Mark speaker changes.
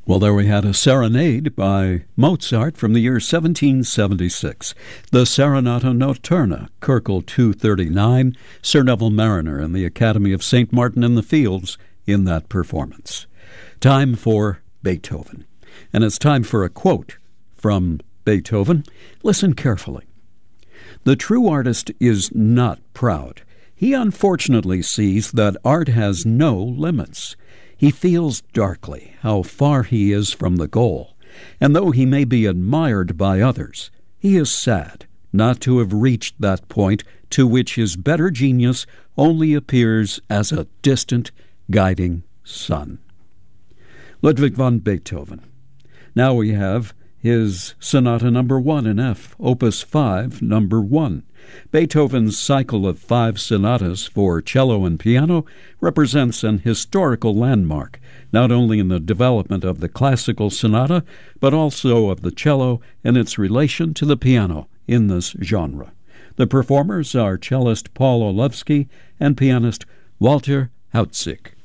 Speaker 1: Well, there we had a serenade by Mozart from the year 1776. The Serenata Notturna, Köchel 239, Sir Neville Mariner and the Academy of St. Martin in the Fields in that performance. Time for Beethoven. And it's time for a quote from Beethoven. Listen carefully. "The true artist is not proud. He unfortunately sees that art has no limits. He feels darkly how far he is from the goal, and though he may be admired by others, he is sad not to have reached that point to which his better genius only appears as a distant, guiding sun." Ludwig van Beethoven. Now we have his Sonata No. 1 in F, Opus 5, No. 1. Beethoven's cycle of 5 sonatas for cello and piano represents an historical landmark, not only in the development of the classical sonata, but also of the cello and its relation to the piano in this genre. The performers are cellist Paul Olewski and pianist Walter Hautzig.